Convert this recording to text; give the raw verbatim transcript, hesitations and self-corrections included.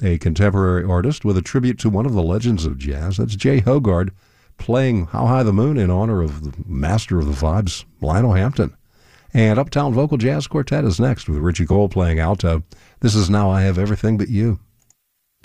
a contemporary artist with a tribute to one of the legends of jazz. That's Jay Hogard playing How High the Moon in honor of the master of the vibes, Lionel Hampton. And Uptown Vocal Jazz Quartet is next with Richie Cole playing alto. This is Now I Have Everything But You.